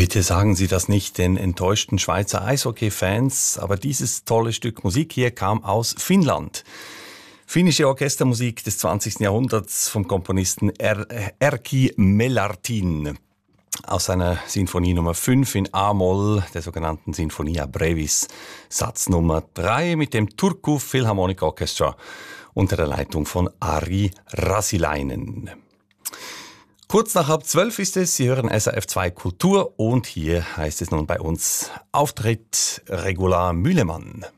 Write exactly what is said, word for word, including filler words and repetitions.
Bitte sagen Sie das nicht den enttäuschten Schweizer Eishockey-Fans, aber dieses tolle Stück Musik hier kam aus Finnland. Finnische Orchestermusik des zwanzigsten Jahrhunderts vom Komponisten er- Erkki Melartin aus seiner Sinfonie Nummer fünf in A-Moll, der sogenannten Sinfonia Brevis, Satz Nummer drei mit dem Turku Philharmonic Orchestra unter der Leitung von Ari Rasilainen. Kurz nach halb zwölf ist es, Sie hören S R F zwei Kultur und hier heißt es nun bei uns Auftritt Regula Mühlemann.